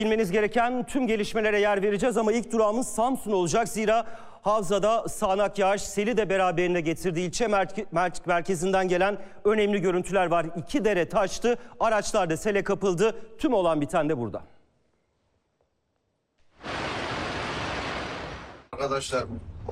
Bilmeniz gereken tüm gelişmelere yer vereceğiz ama ilk durağımız Samsun olacak. Zira Havza'da sağanak yağış seli de beraberinde getirdi. İlçe merkezinden gelen önemli görüntüler var. 2 dere taştı, araçlar da sele kapıldı. Tüm olan biten de burada. Arkadaşlar,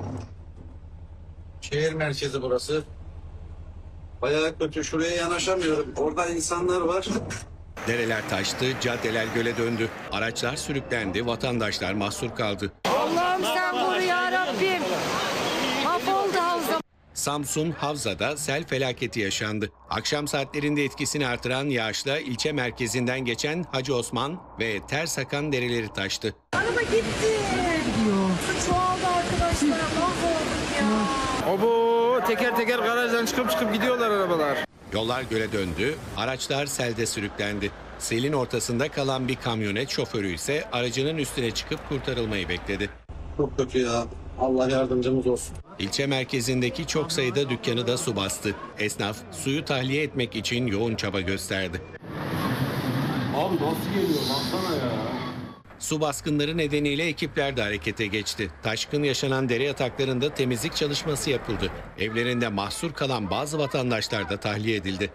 şehir merkezi burası. Bayağı kötü, şuraya yanaşamıyorum. Orada insanlar var. Dereler taştı, caddeler göle döndü. Araçlar sürüklendi, vatandaşlar mahsur kaldı. Allah'ım sen koru ya Rabbim. Mahvoldu Havza. Samsun, Havza'da sel felaketi yaşandı. Akşam saatlerinde etkisini artıran yağışla ilçe merkezinden geçen Hacı Osman ve Ters akan dereleri taştı. Araba gitti. Su çoğaldı arkadaşlar. Mahvolduk ya. Obo, teker teker garajdan çıkıp gidiyorlar arabalar. Yollar göle döndü, araçlar selde sürüklendi. Selin ortasında kalan bir kamyonet şoförü ise aracının üstüne çıkıp kurtarılmayı bekledi. Çok kötü ya. Allah yardımcımız olsun. İlçe merkezindeki çok sayıda dükkanı da su bastı. Esnaf suyu tahliye etmek için yoğun çaba gösterdi. Abi nasıl geliyor baksana ya. Su baskınları nedeniyle ekipler de harekete geçti. Taşkın yaşanan dere yataklarında temizlik çalışması yapıldı. Evlerinde mahsur kalan bazı vatandaşlar da tahliye edildi.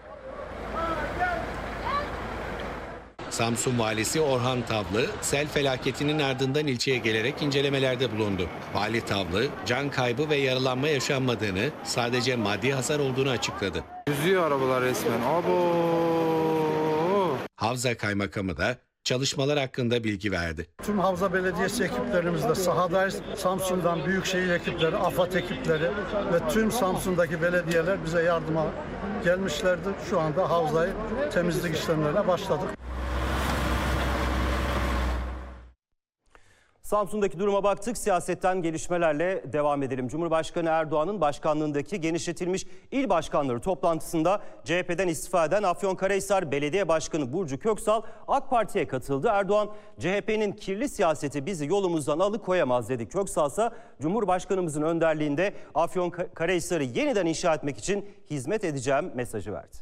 Samsun Valisi Orhan Tavlı, sel felaketinin ardından ilçeye gelerek incelemelerde bulundu. Vali Tavlı, can kaybı ve yaralanma yaşanmadığını, sadece maddi hasar olduğunu açıkladı. Yüzüyor arabalar resmen. Abo. Havza Kaymakamı da çalışmalar hakkında bilgi verdi. Tüm Havza Belediyesi ekiplerimizle sahadayız. Samsun'dan büyükşehir ekipleri, AFAD ekipleri ve tüm Samsun'daki belediyeler bize yardıma gelmişlerdi. Şu anda Havza'yı temizlik işlemlerine başladık. Samsun'daki duruma baktık. Siyasetten gelişmelerle devam edelim. Cumhurbaşkanı Erdoğan'ın başkanlığındaki genişletilmiş il başkanları toplantısında CHP'den istifa eden Afyonkarahisar Belediye Başkanı Burcu Köksal AK Parti'ye katıldı. Erdoğan, CHP'nin kirli siyaseti bizi yolumuzdan alıkoyamaz dedi. Köksal ise Cumhurbaşkanımızın önderliğinde Afyonkarahisar'ı yeniden inşa etmek için hizmet edeceğim mesajı verdi.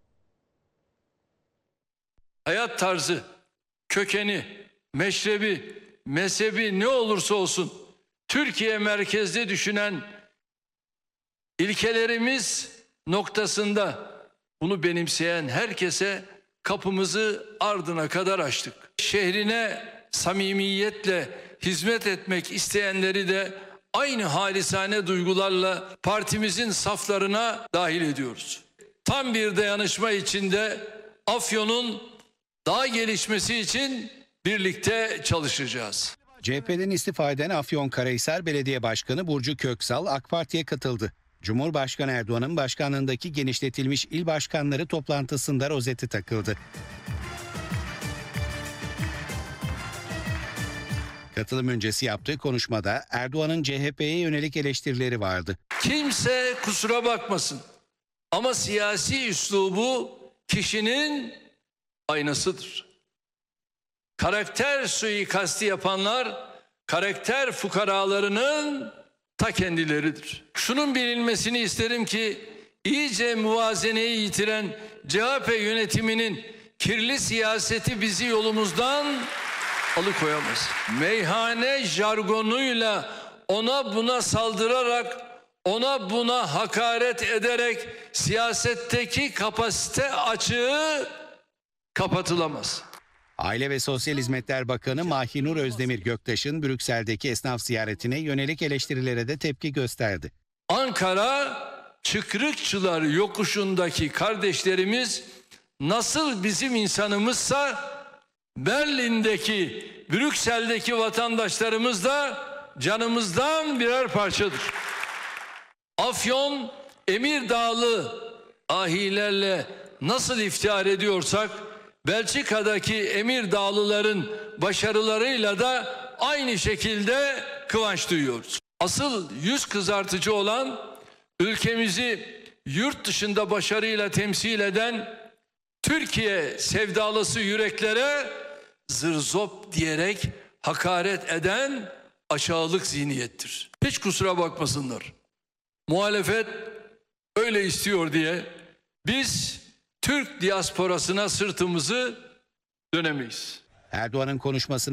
Hayat tarzı, kökeni, meşrebi, mezhebi ne olursa olsun Türkiye merkezli düşünen ilkelerimiz noktasında bunu benimseyen herkese kapımızı ardına kadar açtık. Şehrine samimiyetle hizmet etmek isteyenleri de aynı halisane duygularla partimizin saflarına dahil ediyoruz. Tam bir dayanışma içinde Afyon'un daha gelişmesi için birlikte çalışacağız. CHP'den istifa eden Afyonkarahisar Belediye Başkanı Burcu Köksal AK Parti'ye katıldı. Cumhurbaşkanı Erdoğan'ın başkanlığındaki genişletilmiş il başkanları toplantısında rozeti takıldı. Katılım öncesi yaptığı konuşmada Erdoğan'ın CHP'ye yönelik eleştirileri vardı. Kimse kusura bakmasın ama siyasi üslubu kişinin aynasıdır. Karakter suikasti yapanlar karakter fukaralarının ta kendileridir. Şunun bilinmesini isterim ki iyice muvazeneyi yitiren CHP yönetiminin kirli siyaseti bizi yolumuzdan alıkoyamaz. Meyhane jargonuyla ona buna saldırarak, ona buna hakaret ederek siyasetteki kapasite açığı kapatılamaz. Aile ve Sosyal Hizmetler Bakanı Mahinur Özdemir Göktaş'ın Brüksel'deki esnaf ziyaretine yönelik eleştirilere de tepki gösterdi. Ankara Çıkrıkçılar yokuşundaki kardeşlerimiz nasıl bizim insanımızsa Berlin'deki, Brüksel'deki vatandaşlarımız da canımızdan birer parçadır. Afyon, Emirdağlı ahilerle nasıl iftihar ediyorsak Belçika'daki Emirdağlıların başarılarıyla da aynı şekilde kıvanç duyuyoruz. Asıl yüz kızartıcı olan ülkemizi yurt dışında başarıyla temsil eden Türkiye sevdalısı yüreklere zırzop diyerek hakaret eden aşağılık zihniyettir. Hiç kusura bakmasınlar. Muhalefet öyle istiyor diye biz Türk diasporasına sırtımızı dönemeyiz. Erdoğan'ın konuşmasını